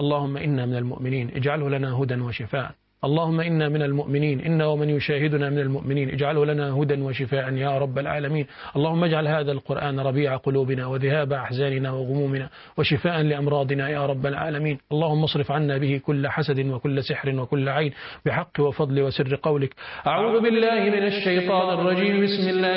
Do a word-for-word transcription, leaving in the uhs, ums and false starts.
اللهم إنا من المؤمنين اجعله لنا هدى وشفاء. اللهم إنا من المؤمنين إن ومن يشاهدنا من المؤمنين اجعله لنا هدى وشفاء يا رب العالمين. اللهم اجعل هذا القرآن ربيع قلوبنا وذهاب أحزاننا وغمومنا وشفاء لأمراضنا يا رب العالمين. اللهم اصرف عنا به كل حسد وكل سحر وكل عين بحق وفضل وسر قولك. أعوذ بالله من الشيطان الرجيم. بسم الله